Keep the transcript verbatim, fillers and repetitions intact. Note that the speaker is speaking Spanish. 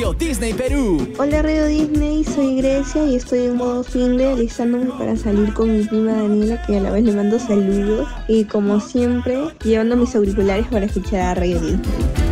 Disney Perú. Hola Radio Disney, soy Grecia y estoy en modo fin de alistándome para salir con mi prima Daniela, que a la vez le mando saludos. Y como siempre, llevando mis auriculares para escuchar a Radio Disney.